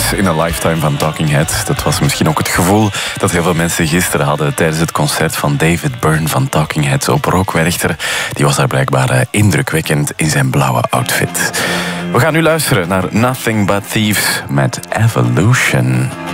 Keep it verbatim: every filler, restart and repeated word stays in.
Once in a Lifetime van Talking Heads. Dat was misschien ook het gevoel dat heel veel mensen gisteren hadden tijdens het concert van David Byrne van Talking Heads op Rock Werchter. Die was daar blijkbaar indrukwekkend in zijn blauwe outfit. We gaan nu luisteren naar Nothing But Thieves met Evolution.